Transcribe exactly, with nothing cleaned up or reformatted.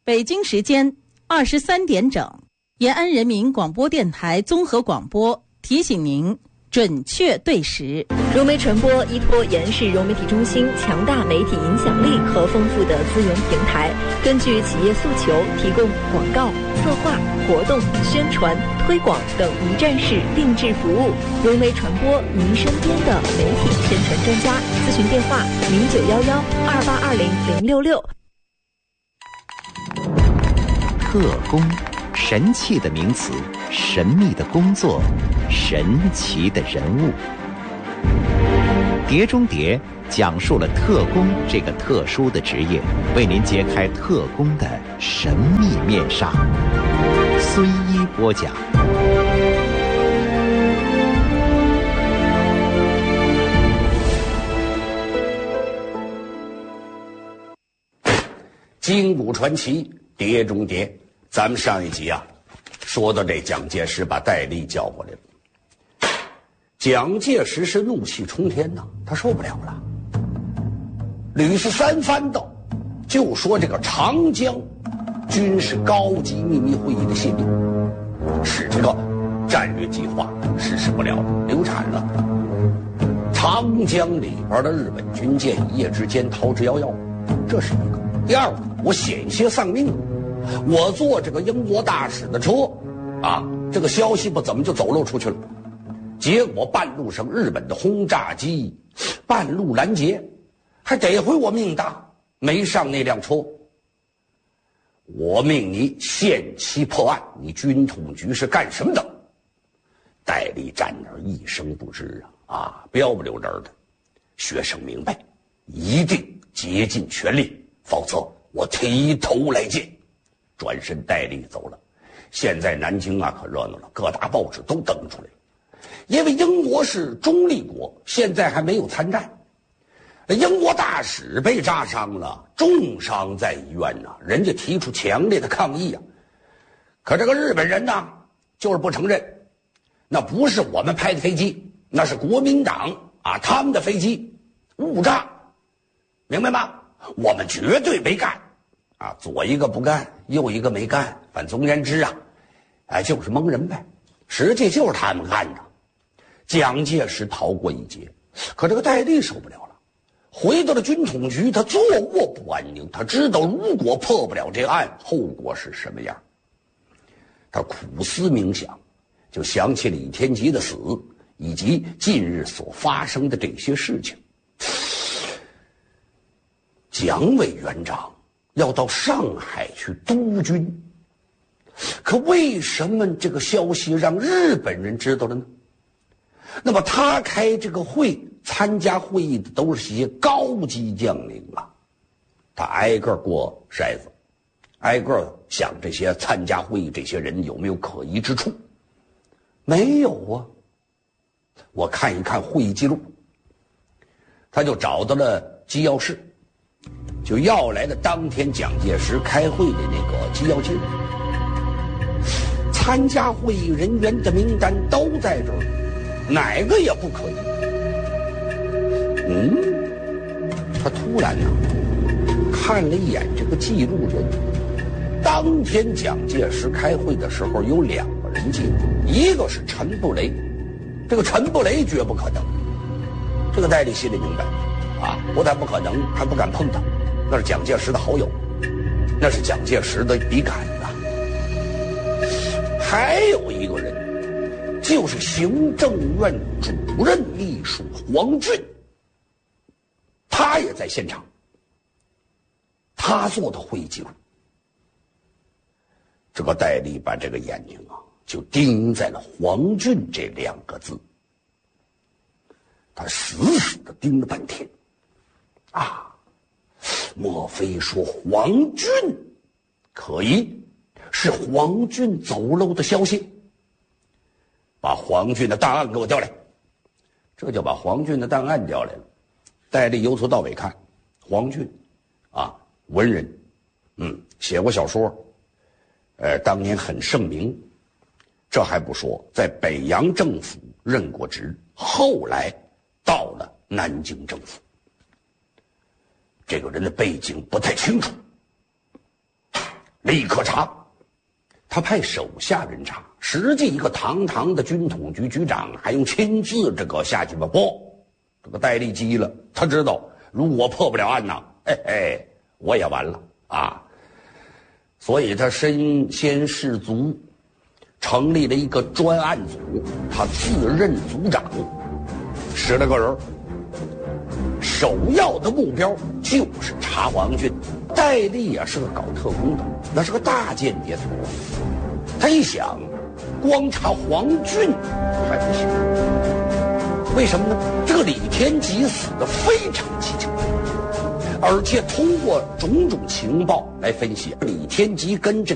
北京时间二十三点整，延安人民广播电台综合广播提醒您准确对时。 融媒传播依托延世融媒体中心强大媒体影响力和丰富的资源平台，根据企业诉求提供广告、策划、活动、宣传、推广等一站式定制服务。融媒传播，您身边的媒体宣传专家。咨询电话：零九幺幺二八二零零六六。 特工，神奇的名词，神秘的工作，神奇的人物。碟中谍讲述了特工这个特殊的职业，为您揭开特工的神秘面纱。孙一播讲。 金谷传奇，碟中谍。咱们上一集啊，说到这蒋介石把戴笠叫过来了。蒋介石是怒气冲天呐，他受不了了，屡次三番的就说这个长江军事高级秘密会议的协议使这个战略计划实施不了，流产了。长江里边的日本军舰一夜之间逃之夭夭，这是一个。第二个，我险些丧命，我坐这个英国大使的车啊，这个消息不怎么就走漏出去了，结果半路上日本的轰炸机半路拦截，还得亏我命大没上那辆车。我命你限期破案，你军统局是干什么的？戴笠站那儿一声不吱啊，啊，标不溜人的。学生明白，一定竭尽全力，否则我提头来见。转身戴笠走了。现在南京啊可热闹了，各大报纸都登出来了。因为英国是中立国，现在还没有参战，英国大使被炸伤了，重伤在医院呢，人家提出强烈的抗议啊。可这个日本人呢，就是不承认，那不是我们派的飞机，那是国民党啊他们的飞机误炸，明白吗？我们绝对没干啊，左一个不干，右一个没干，反总而言之啊，哎，就是蒙人呗，实际就是他们干的。蒋介石逃过一劫，可这个戴笠受不了了，回到了军统局，他坐卧不安宁，他知道如果破不了这案，后果是什么样。他苦思冥想，就想起李天吉的死以及近日所发生的这些事情。蒋委员长要到上海去督军，可为什么这个消息让日本人知道了呢？那么他开这个会参加会议的都是些高级将领啊，他挨个过筛子，挨个想这些参加会议这些人有没有可疑之处。没有啊。我看一看会议记录，他就找到了机要室，就要来了当天蒋介石开会的那个机要记录。参加会议人员的名单都在这儿，哪个也不可疑。嗯，他突然呢、啊、看了一眼这个记录人，当天蒋介石开会的时候有两个人记录，一个是陈布雷，这个陈布雷绝不可能。这个戴笠心里明白啊，不但不可能，还不敢碰他，那是蒋介石的好友，那是蒋介石的笔杆呐。还有一个人，就是行政院主任秘书黄俊，他也在现场，他做的会议记录。这个戴笠把这个眼睛啊，就盯在了黄俊这两个字，他死死的盯了半天。啊，莫非说黄俊可疑？是黄俊走漏的消息？把黄俊的档案给我调来。这就把黄俊的档案调来了。戴笠由头到尾看，黄俊啊，文人，嗯，写过小说，呃，当年很盛名。这还不说，在北洋政府任过职，后来到了南京政府。这个人的背景不太清楚。 立刻查。他派手下人查，实际一个堂堂的军统局局长还用亲自这个下去吗？不，这个戴笠急了，他知道如果破不了案呐，嘿嘿，我也完了啊！所以他身先士卒，成立了一个专案组，他自任组长，十来个人，首要的目标就是查王俊。戴笠啊是个搞特工的，那是个大间谍头。他一想，光查黄俊还不行，为什么呢？这个李天吉死得非常蹊跷，而且通过种种情报来分析，李天吉跟这